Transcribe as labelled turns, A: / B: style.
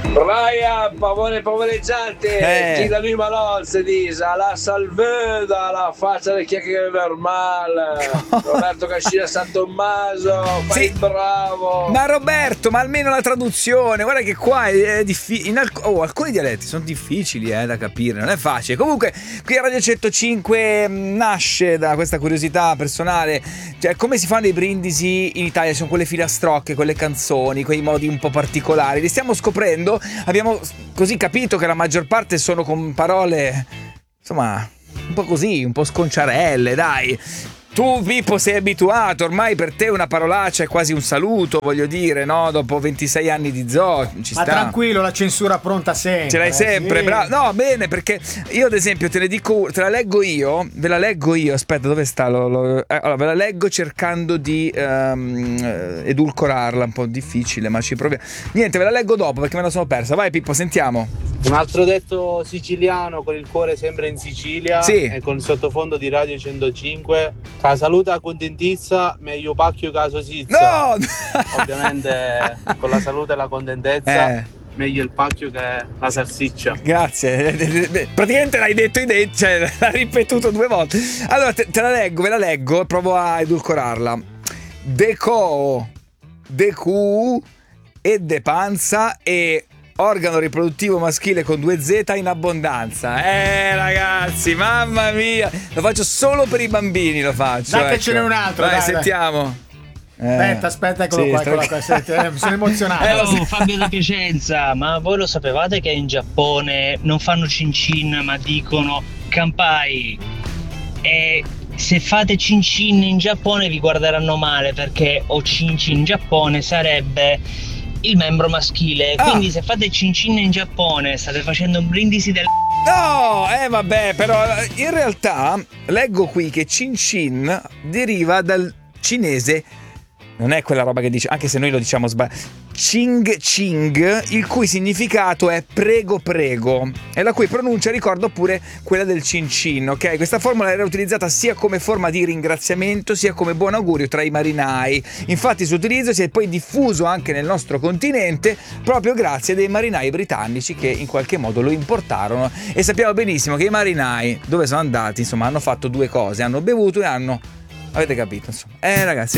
A: Brian, pavoleggiante, chi da lui malozze dice, la salveda, la faccia del chiacchiere normale, Roberto Cascina San Tommaso, fai il bravo.
B: Ma Roberto, ma almeno la traduzione, guarda che qua è difficile, alcuni dialetti sono difficili da capire, non è facile. Comunque, qui a Radio 105 nasce da questa curiosità personale, cioè come si fanno i brindisi in Italia, sono quelle filastrocche, quelle canzoni, quei modi un po' particolari, li stiamo scoprendo. Abbiamo così capito che la maggior parte sono con parole, insomma, un po' così, un po' sconciarelle, dai. Tu, Pippo, sei abituato, ormai per te una parolaccia è quasi un saluto, voglio dire, no? Dopo 26 anni di zoo, ci sta.
C: Ma tranquillo, la censura pronta sempre.
B: Ce l'hai sempre,
C: sì.
B: Bravo. No, bene, perché io ad esempio te la leggo io, ve la leggo io, aspetta, dove sta? Allora, ve la leggo cercando di edulcorarla, un po' difficile, ma ci proviamo. Niente, ve la leggo dopo perché me la sono persa. Vai Pippo, sentiamo.
D: Un altro detto siciliano, con il cuore sempre in Sicilia,
B: sì.
D: E con il sottofondo di Radio 105, la salute a contentizza, meglio pacchio caso sizza.
B: No!
D: Ovviamente con la salute e la contentezza, meglio il pacchio che la salsiccia.
B: Grazie, praticamente l'hai detto cioè l'hai ripetuto 2 volte. Allora te la leggo, ve la leggo, provo a edulcorarla. Deco, decu e de panza e organo riproduttivo maschile con 2 Z in abbondanza. Ragazzi, mamma mia, lo faccio solo per i bambini, lo faccio.
C: Dai, che ce n'è un altro.
B: Vai,
C: dai,
B: sentiamo.
C: Aspetta, eccolo
B: sì,
C: qua, mi sono emozionato.
E: Fabio da Piacenza, ma voi lo sapevate che in Giappone non fanno cin cin ma dicono kanpai? E se fate cin cin in Giappone vi guarderanno male, perché o cin cin in Giappone sarebbe il membro maschile, quindi se fate cin cin in Giappone state facendo un brindisi del...
B: No, vabbè, però in realtà leggo qui che cin cin deriva dal cinese, non è quella roba che dice, anche se noi lo diciamo sbagliato, Ching Ching, il cui significato è prego prego, e la cui pronuncia ricorda pure quella del cin cin, ok? Questa formula era utilizzata sia come forma di ringraziamento sia come buon augurio tra i marinai. Infatti il suo utilizzo si è poi diffuso anche nel nostro continente proprio grazie dei marinai britannici che in qualche modo lo importarono, e sappiamo benissimo che i marinai dove sono andati, insomma, hanno fatto 2 cose, hanno bevuto e hanno... avete capito, insomma. Ragazzi,